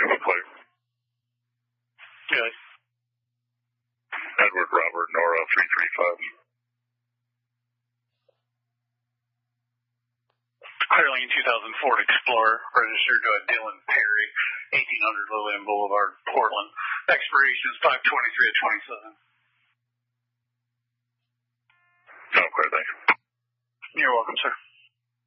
What plate? Yeah. Edward Robert Nora 335. Clearlane 2000 Ford Explorer, registered to Dylan Perry, 1800 Lillian Boulevard, Portland. Expiration is 5/23/27. Oh, clear, thanks. You're welcome, sir.